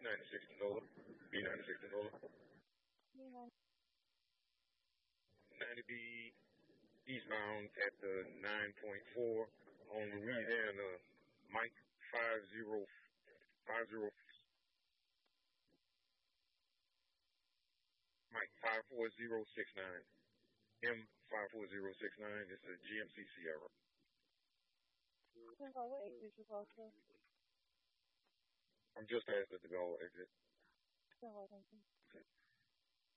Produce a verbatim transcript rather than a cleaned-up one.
ninety-six Nola. B ninety-six Nola. Yeah. ninety B eastbound at the nine point four on Louisiana. Mike five zero five zero. Mike five four zero six nine. M five four zero six nine. It's a G M C Sierra. What exit did you go to? I'm just past the Gullah exit. Oh, thank you.